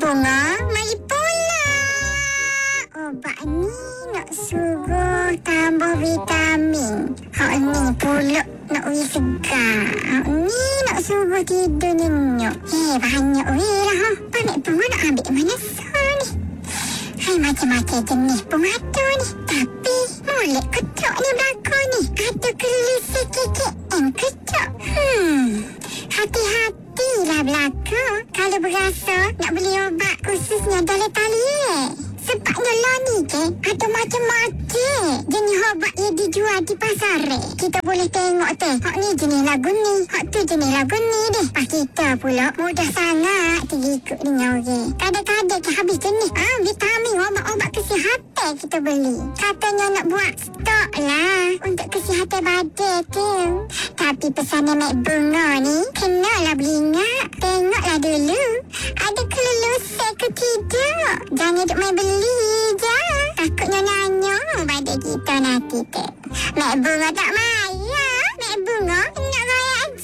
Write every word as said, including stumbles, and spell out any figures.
Bunga, mari pula. Obat ni nak suruh tambah vitamin. Hak ni pula nak ui segar. Hak ni nak suruh tidur nyenyak. Eh, banyak ui lah. Ha. Panik bunga nak ambil mana so ni? Hai, macam-macam jenis bunga tu ni. Tapi, molek ketuk ni belakang ni. Ada kelis sikit-sikit. Em ketuk. Hmm, hati-hatilah belakang. Kalau berasa nak beli obat khususnya dalam tali eh. Sebabnya lah ni ke, ada macam-macam jenis obat yang dijual di pasar eh. Kita boleh tengok teh, hak ni jenis lagu ni, hak tu jenis lagu ni deh. Pas kita pula mudah sangat terikut dengan orang. Kadang-kadang ke habis jenis ah, vitamin, obat-obat kesihatan kita beli. Katanya nak buat stok lah untuk kesihatan badan tu. Tapi pesanan Mek Bunga ni, kenalah beringat. Tengoklah dulu, ada kelulusan ke tidak. Jangan duk main beli je. Takutnya nanya pada kita nanti tu. Mek Bunga tak marah. Mek Bunga